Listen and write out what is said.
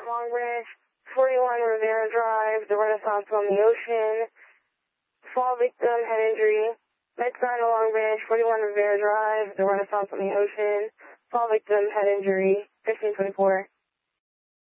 Long Branch, 41 Rivera Drive, the Renaissance on the Ocean. Fall victim, head injury. Med-Sign Long Branch, 41 Rivera Drive, the Renaissance on the Ocean. Fall victim, head injury, 1524.